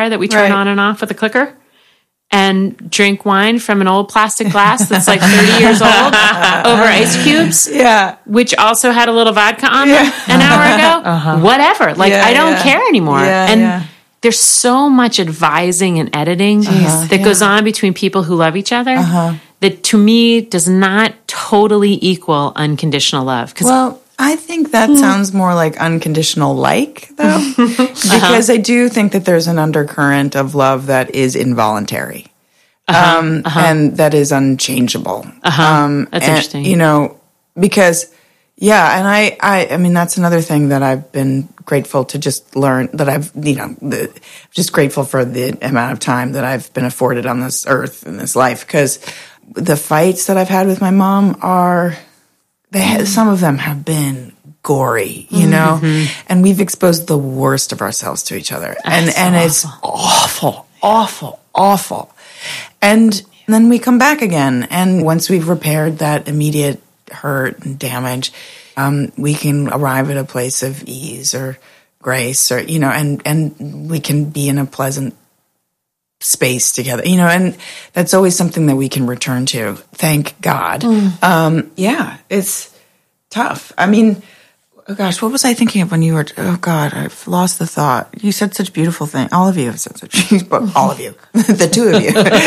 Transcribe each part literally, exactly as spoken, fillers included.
fire that we turn Right. on and off with a clicker and drink wine from an old plastic glass that's like thirty years old over ice cubes, Yeah. which also had a little vodka on Yeah. them an hour ago, uh-huh. whatever. Like, Yeah, I don't yeah. care anymore. Yeah, and yeah. there's so much advising and editing Uh-huh. that Yeah. goes on between people who love each other Uh-huh. that to me does not totally equal unconditional love. 'Cause Well, I think that sounds more like unconditional like, though, because I do think that there's an undercurrent of love that is involuntary. Uh-huh, um, uh-huh. and that is unchangeable. Uh-huh. Um, That's and, interesting. You know, because, yeah, and I, I, I mean, that's another thing that I've been grateful to just learn, that I've, you know, the, just grateful for the amount of time that I've been afforded on this earth in this life, because the fights that I've had with my mom are, they, mm. some of them have been gory, you know, mm-hmm. and we've exposed the worst of ourselves to each other. And, That's and so it's awful, awful, awful. And then we come back again. And once we've repaired that immediate hurt and damage, um, we can arrive at a place of ease or grace, or, you know, and, and we can be in a pleasant space together, you know, and that's always something that we can return to. Thank God. Mm. Um, yeah, it's tough. I mean, oh gosh, what was I thinking of when you were, oh God, I've lost the thought. You said such beautiful things. All of you have said such, but all of you, the two of you.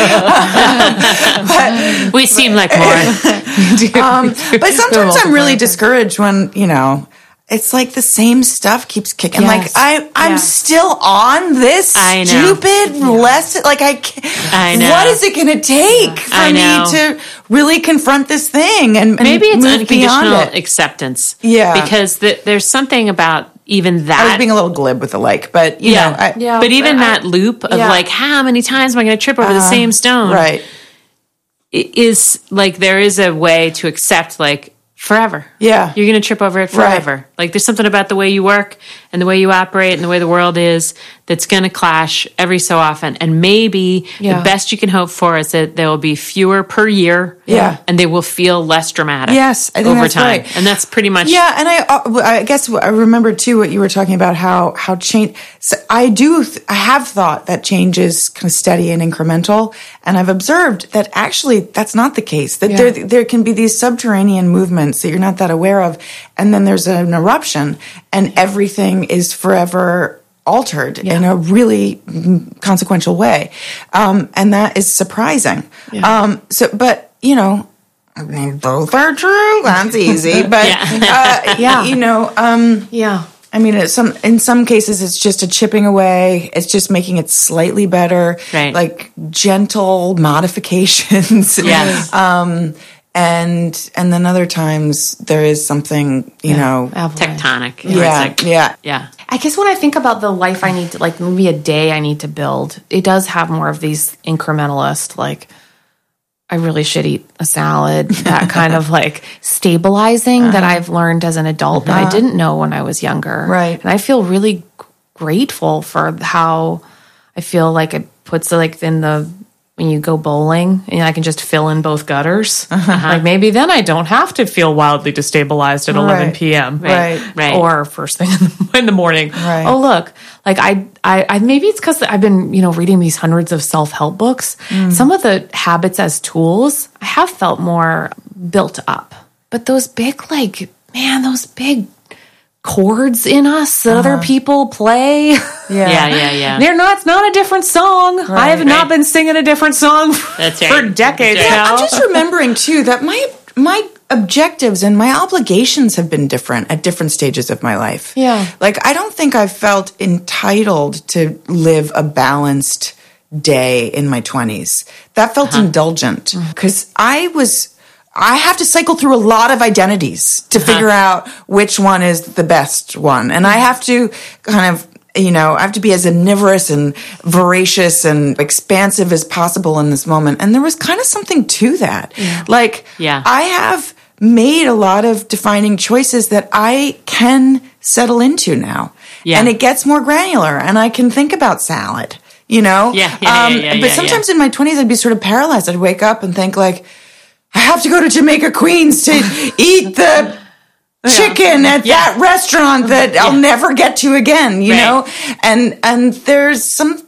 but, we seem like more. um, but sometimes I'm really discouraged when, you know, it's like the same stuff keeps kicking. Yes. Like I, I'm yeah. still on this I know. stupid yeah. lesson. Like I, can't, I know. What is it going to take for I know. me to really confront this thing and, and maybe it's move beyond unconditional it? acceptance. Yeah, because the, there's something about even that. I was being a little glib with the like, but you yeah, know, I, yeah. But even but that I, loop of yeah. like, how many times am I going to trip over uh, the same stone? Right. Is like there is a way to accept like. Forever. Yeah. You're going to trip over it forever. Right. Like there's something about the way you work and the way you operate and the way the world is that's going to clash every so often. And maybe yeah. the best you can hope for is that there will be fewer per year. Yeah. And they will feel less dramatic. Yes. I think over that's time. right. And that's pretty much. Yeah. And I, uh, I guess I remember too what you were talking about, how, how change, so I do, th- I have thought that change is kind of steady and incremental. And I've observed that actually that's not the case, that Yeah. there, there can be these subterranean movements that you're not that aware of. And then there's an eruption and everything is forever altered Yeah. in a really consequential way. Um, and that is surprising. Yeah. Um, so, but, you know, I mean, both are true. That's easy. But, Yeah. uh, Yeah. you know, um, Yeah. I mean, it's some, in some cases, it's just a chipping away. It's just making it slightly better. Right. Like gentle modifications. Yes. um, and, and then other times there is something, you Yeah. know. Avalanche. Tectonic. Yeah. It's like- yeah. Yeah. I guess when I think about the life I need to, like maybe a day I need to build, it does have more of these incrementalist, like, I really should eat a salad, that kind of like stabilizing uh-huh. that I've learned as an adult uh-huh. that I didn't know when I was younger. Right. And I feel really grateful for how I feel like it puts like in the, when you go bowling and I can just fill in both gutters. Uh-huh. Like maybe then I don't have to feel wildly destabilized at eleven p.m. Right. Right. Or first thing in the, in the morning. Right. Oh, look, like I, I, I maybe it's because I've been, you know, reading these hundreds of self-help books. Mm. Some of the habits as tools, I have felt more built up. But those big, like, man, those big chords in us that uh-huh. other people play. Yeah. Yeah. Yeah. Yeah. They're not, it's not a different song. Right, I have right. not been singing a different song That's for right. decades That's right. now. I'm just remembering too that my my objectives and my obligations have been different at different stages of my life. Yeah. Like I don't think I felt entitled to live a balanced day in my twenties. That felt uh-huh. indulgent because I was I have to cycle through a lot of identities to uh-huh. figure out which one is the best one. And I have to kind of, you know, I have to be as omnivorous and voracious and expansive as possible in this moment. And there was kind of something to that. Yeah. Like, Yeah. I have made a lot of defining choices that I can settle into now. Yeah. And it gets more granular and I can think about salad, you know? Yeah, yeah, um, yeah, yeah, But yeah, sometimes yeah. in my twenties, I'd be sort of paralyzed. I'd wake up and think like, I have to go to Jamaica Queens to eat the chicken at Yeah. that restaurant that I'll never get to again, you Right. know? And and there's some